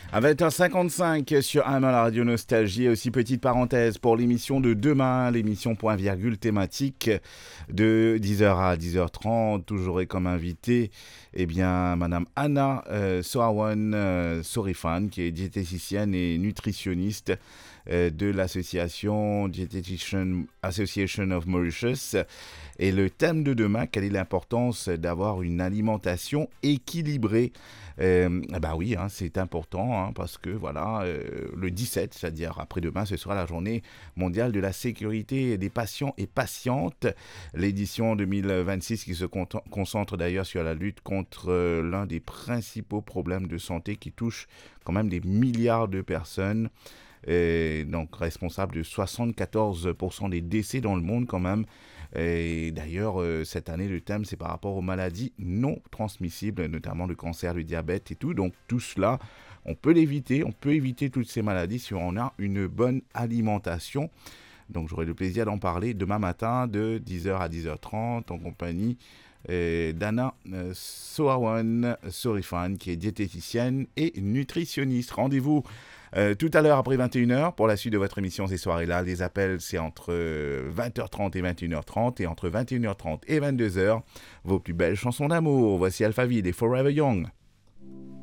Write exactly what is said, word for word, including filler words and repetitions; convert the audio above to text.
À vingt heures cinquante-cinq sur un la radio Nostalgie. Et aussi petite parenthèse pour l'émission de demain, l'émission Point Virgule thématique de dix heures à dix heures trente. Toujours comme invité, eh bien, Madame Anna euh, Soawan euh, Sorifan, qui est diététicienne et nutritionniste euh, de l'association Dietitian Association of Mauritius. Et le thème de demain, quelle est l'importance d'avoir une alimentation équilibrée? Euh, bah oui, hein, c'est important hein, parce que voilà, euh, le dix-sept, c'est-à-dire après-demain, ce sera la journée mondiale de la sécurité des patients et patientes. L'édition deux mille vingt-six qui se con- concentre d'ailleurs sur la lutte contre euh, l'un des principaux problèmes de santé qui touche quand même des milliards de personnes. Et donc responsable de soixante-quatorze pour cent des décès dans le monde quand même. Et d'ailleurs, euh, cette année, le thème, c'est par rapport aux maladies non transmissibles, notamment le cancer, le diabète et tout. Donc tout cela, on peut l'éviter, on peut éviter toutes ces maladies si on a une bonne alimentation. Donc j'aurai le plaisir d'en parler demain matin de dix heures à dix heures trente en compagnie euh, d'Anna euh, Soawan Sorifan, qui est diététicienne et nutritionniste. Rendez-vous Euh, tout à l'heure après vingt et une heures pour la suite de votre émission ces soirées-là. Les appels, c'est entre vingt heures trente et vingt et une heures trente et entre vingt et une heures trente et vingt-deux heures, vos plus belles chansons d'amour. Voici Alphaville et Forever Young.